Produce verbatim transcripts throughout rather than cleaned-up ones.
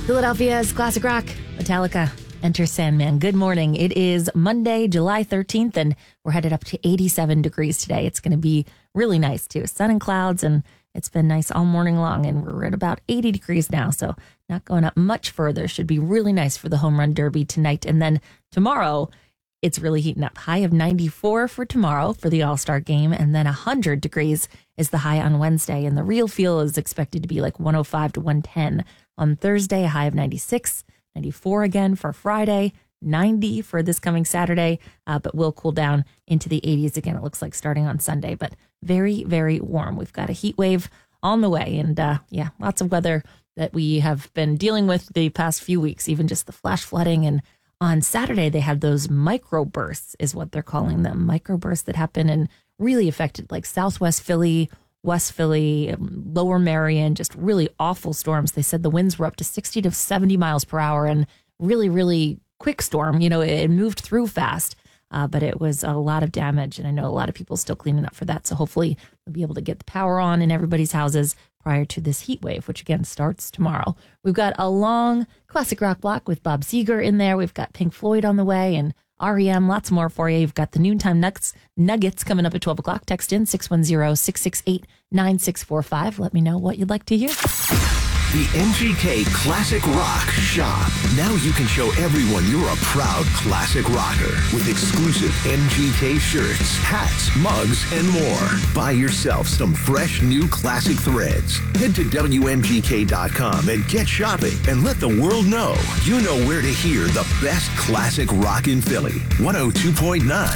Philadelphia's classic rock, Metallica, Enter Sandman. Good morning. It is Monday, July thirteenth, and we're headed up to eighty-seven degrees today. It's going to be really nice, too. Sun and clouds, and it's been nice all morning long, and we're at about eighty degrees now, so not going up much further. Should be really nice for the Home Run Derby tonight. And then tomorrow, it's really heating up. High of ninety-four for tomorrow for the All-Star game, and then one hundred degrees is the high on Wednesday, and the real feel is expected to be like one oh five to one ten on Thursday, a high of ninety-six, ninety-four again for Friday, ninety for this coming Saturday, uh, but will cool down into the eighties again, it looks like, starting on Sunday, but very, very warm. We've got a heat wave on the way, and uh, yeah, lots of weather that we have been dealing with the past few weeks, even just the flash flooding. And on Saturday, they had those microbursts, is what they're calling them, microbursts that happen and really affected like Southwest Philly, West Philly, Lower Marion, just really awful storms. They said the winds were up to sixty to seventy miles per hour and really, really quick storm. You know, it moved through fast, uh, but it was a lot of damage. And I know a lot of people still cleaning up for that. So hopefully we'll be able to get the power on in everybody's houses prior to this heat wave, which again starts tomorrow. We've got a long classic rock block with Bob Seger in there. We've got Pink Floyd on the way and R E M, lots more for you. You've got the noontime nuggets, nuggets coming up at twelve o'clock. Text in six one zero, six six eight, nine six four five. Let me know what you'd like to hear. The M G K Classic Rock Shop. Now you can show everyone you're a proud classic rocker with exclusive M G K shirts, hats, mugs, and more. Buy yourself some fresh new classic threads. Head to W M G K dot com and get shopping and let the world know you know where to hear the best classic rock in Philly. one oh two point nine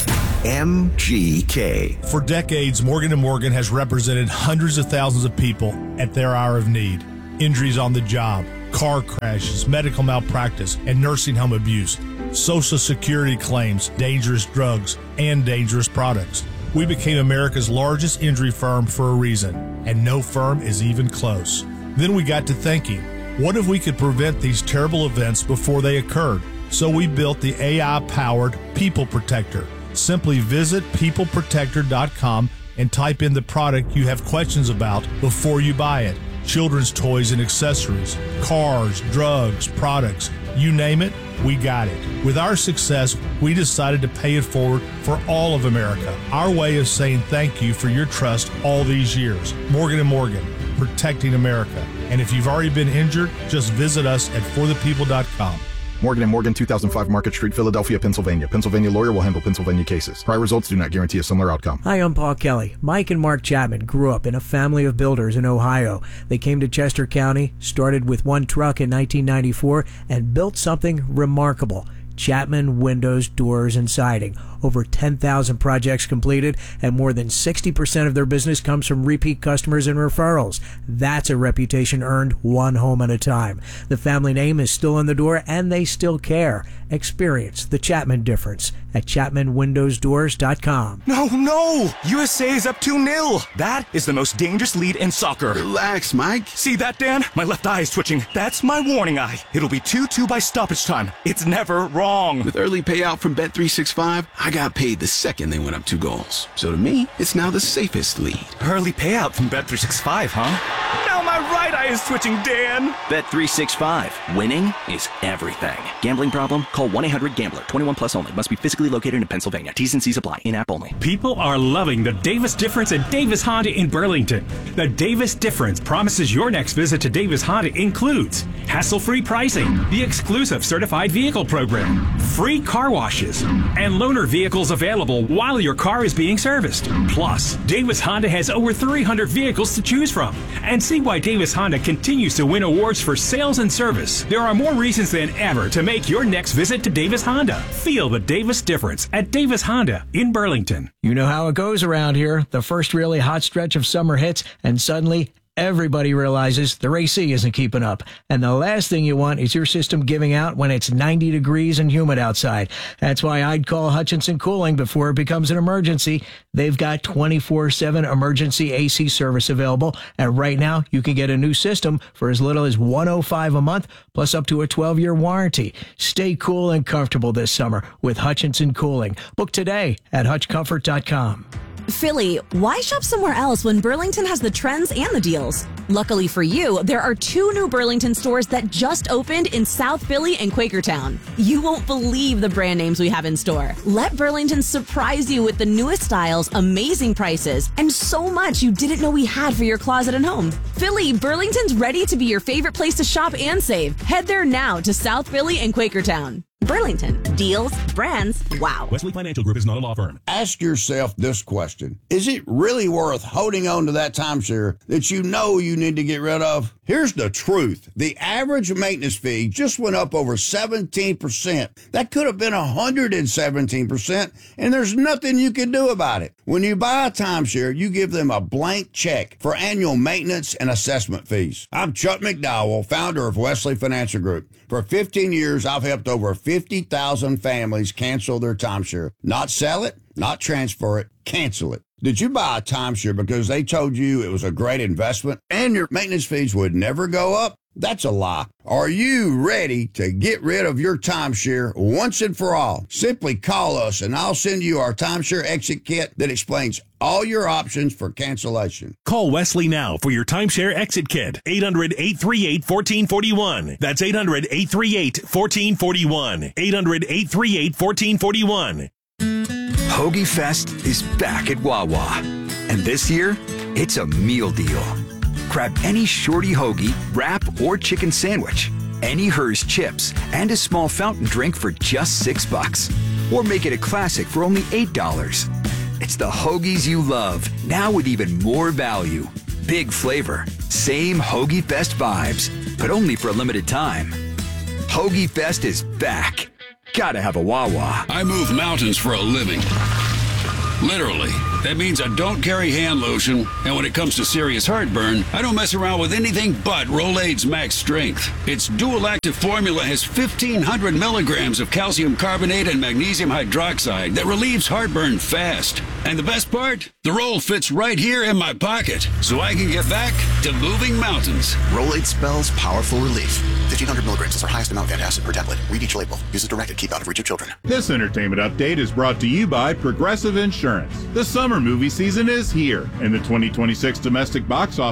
M G K. For decades, Morgan and Morgan has represented hundreds of thousands of people at their hour of need. Injuries on the job, car crashes, medical malpractice, and nursing home abuse, Social Security claims, dangerous drugs, and dangerous products. We became America's largest injury firm for a reason, and no firm is even close. Then we got to thinking, what if we could prevent these terrible events before they occurred? So we built the A I-powered People Protector. Simply visit people protector dot com and type in the product you have questions about before you buy it. Children's toys and accessories, cars, drugs, products, you name it, we got it. With our success, we decided to pay it forward for all of America. Our way of saying thank you for your trust all these years. Morgan and Morgan, protecting America. And if you've already been injured, just visit us at for the people dot com. Morgan and Morgan, two thousand five Market Street, Philadelphia, Pennsylvania. Pennsylvania lawyer will handle Pennsylvania cases. Prior results do not guarantee a similar outcome. Hi, I'm Paul Kelly. Mike and Mark Chapman grew up in a family of builders in Ohio. They came to Chester County, started with one truck in nineteen ninety-four, and built something remarkable. Chapman Windows, Doors, and Siding. Over ten thousand projects completed, and more than sixty percent of their business comes from repeat customers and referrals. That's a reputation earned one home at a time. The family name is still in the door, and they still care. Experience the Chapman difference at chapman windows doors dot com. No, no! U S A is up two nil. That is the most dangerous lead in soccer. Relax, Mike. See that, Dan? My left eye is twitching. That's my warning eye. It'll be two two by stoppage time. It's never wrong. With early payout from Bet three sixty-five, I got paid the second they went up two goals. So to me, it's now the safest lead. Early payout from Bet three sixty-five, huh? Now my right eye is twitching, Dan. Bet three sixty-five. Winning is everything. Gambling problem? Call one eight hundred gambler. twenty-one plus only. Must be physically located in Pennsylvania. T's and C's apply. In-app only. People are loving the Davis Difference at Davis Honda in Burlington. The Davis Difference promises your next visit to Davis Honda includes hassle-free pricing, the exclusive certified vehicle program, free car washes, and loaner vehicles available while your car is being serviced. Plus, Davis Honda has over three hundred vehicles to choose from. And see why Davis Honda continues to win awards for sales and service. There are more reasons than ever to make your next visit to Davis Honda. Feel the Davis Difference at Davis Honda in Burlington. You know how it goes around here. The first really hot stretch of summer hits, and suddenly everybody realizes their A C isn't keeping up. And the last thing you want is your system giving out when it's ninety degrees and humid outside. That's why I'd call Hutchinson Cooling before it becomes an emergency. They've got twenty-four seven emergency A C service available. And right now, you can get a new system for as little as one hundred five dollars a month, plus up to a twelve-year warranty. Stay cool and comfortable this summer with Hutchinson Cooling. Book today at hutch comfort dot com. Philly, why shop somewhere else when Burlington has the trends and the deals? Luckily for you, there are two new Burlington stores that just opened in South Philly and Quakertown. You won't believe the brand names we have in store. Let Burlington surprise you with the newest styles, amazing prices, and so much you didn't know we had for your closet and home. Philly, Burlington's ready to be your favorite place to shop and save. Head there now to South Philly and Quakertown. Burlington. Deals, brands, wow. Wesley Financial Group is not a law firm. Ask yourself this question. Is it really worth holding on to that timeshare that you know you need to get rid of? Here's the truth. The average maintenance fee just went up over seventeen percent. That could have been one hundred seventeen percent, and there's nothing you can do about it. When you buy a timeshare, you give them a blank check for annual maintenance and assessment fees. I'm Chuck McDowell, founder of Wesley Financial Group. For fifteen years, I've helped over fifty thousand families cancel their timeshare. Not sell it, not transfer it, cancel it. Did you buy a timeshare because they told you it was a great investment and your maintenance fees would never go up? That's a lie. Are you ready to get rid of your timeshare once and for all? Simply call us and I'll send you our timeshare exit kit that explains all your options for cancellation. Call Wesley now for your timeshare exit kit. eight hundred, eight three eight, one four four one. That's eight hundred, eight three eight, one four four one. eight hundred, eight three eight, one four four one. Hoagie Fest is back at Wawa. And this year, it's a meal deal. Grab any shorty hoagie, wrap, or chicken sandwich, any Hers chips, and a small fountain drink for just six bucks. Or make it a classic for only eight dollars. It's the hoagies you love, now with even more value. Big flavor, same Hoagie Fest vibes, but only for a limited time. Hoagie Fest is back. Gotta have a Wawa. I move mountains for a living. Literally. That means I don't carry hand lotion, and when it comes to serious heartburn, I don't mess around with anything but Rolaids Max Strength. Its dual-active formula has fifteen hundred milligrams of calcium carbonate and magnesium hydroxide that relieves heartburn fast. And the best part? The roll fits right here in my pocket, so I can get back to moving mountains. Rolaids spells powerful relief. fifteen hundred milligrams is our highest amount of antacid per tablet. Read each label. Use as directed. Keep out of reach of children. This entertainment update is brought to you by Progressive Insurance. The summer movie season is here, and the twenty twenty-six domestic box office